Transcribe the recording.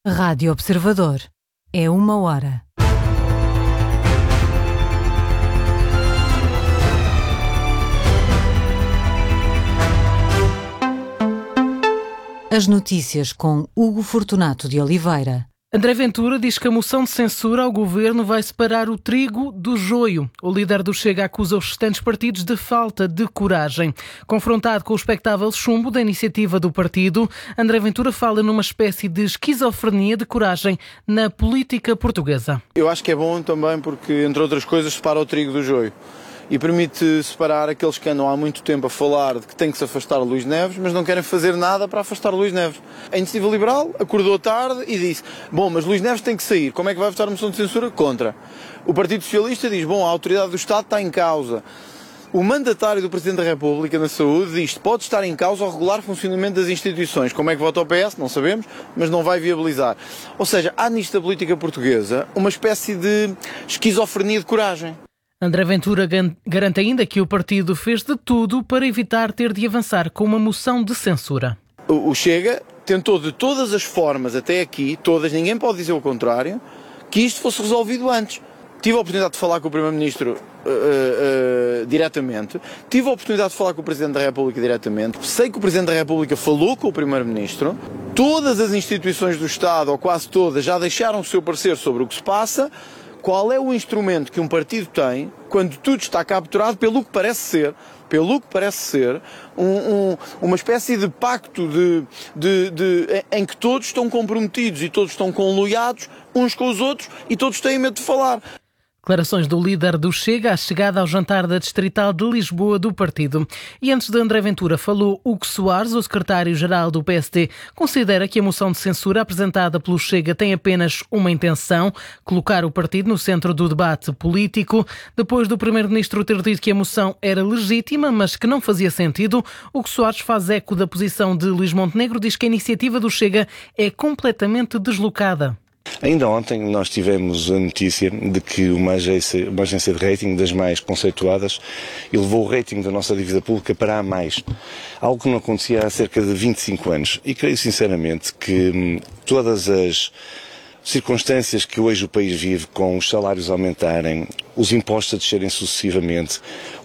Rádio Observador. É 1 hora. As notícias com Hugo Fortunato de Oliveira. André Ventura diz que a moção de censura ao governo vai separar o trigo do joio. O líder do Chega acusa os restantes partidos de falta de coragem. Confrontado com o expectável chumbo da iniciativa do partido, André Ventura fala numa espécie de esquizofrenia de coragem na política portuguesa. Eu acho que é bom também porque, entre outras coisas, separa o trigo do joio. E permite separar aqueles que andam há muito tempo a falar de que tem que se afastar Luís Neves, mas não querem fazer nada para afastar Luís Neves. A Iniciativa Liberal acordou tarde e disse: bom, mas Luís Neves tem que sair, como é que vai votar a moção de censura? Contra. O Partido Socialista diz: bom, a autoridade do Estado está em causa. O mandatário do Presidente da República na saúde diz que pode estar em causa o regular funcionamento das instituições. Como é que vota o PS? Não sabemos, mas não vai viabilizar. Ou seja, há nisto da política portuguesa uma espécie de esquizofrenia de coragem. André Ventura garante ainda que o partido fez de tudo para evitar ter de avançar com uma moção de censura. O Chega tentou de todas as formas, até aqui, todas, ninguém pode dizer o contrário, que isto fosse resolvido antes. Tive a oportunidade de falar com o Primeiro-Ministro diretamente, tive a oportunidade de falar com o Presidente da República diretamente, sei que o Presidente da República falou com o Primeiro-Ministro, todas as instituições do Estado, ou quase todas, já deixaram o seu parecer sobre o que se passa. Qual é o instrumento que um partido tem quando tudo está capturado pelo que parece ser uma espécie de pacto em que todos estão comprometidos e todos estão conluiados uns com os outros e todos têm medo de falar. Declarações do líder do Chega à chegada ao jantar da Distrital de Lisboa do partido. E antes de André Ventura falou Hugo Soares, o secretário-geral do PSD, considera que a moção de censura apresentada pelo Chega tem apenas uma intenção: colocar o partido no centro do debate político. Depois do primeiro-ministro ter dito que a moção era legítima, mas que não fazia sentido, Hugo Soares faz eco da posição de Luís Montenegro, diz que a iniciativa do Chega é completamente deslocada. Ainda ontem nós tivemos a notícia de que uma agência de rating das mais conceituadas elevou o rating da nossa dívida pública para A+, algo que não acontecia há cerca de 25 anos. E creio sinceramente que todas as circunstâncias que hoje o país vive, com os salários a aumentarem, os impostos a descerem sucessivamente,